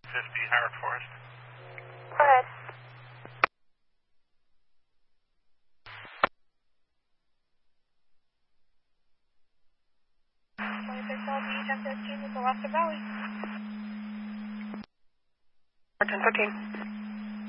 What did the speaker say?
Howard Forest. Go ahead. Jump 15 with the Alaska Valley. 1015.